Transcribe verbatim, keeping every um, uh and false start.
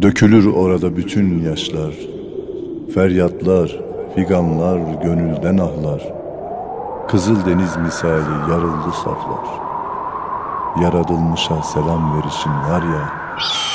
Dökülür orada bütün yaşlar, feryatlar, figanlar, gönülden ahlar. Kızıl deniz misali yarıldı saflar. Yaratılmışa selam verişin var ya,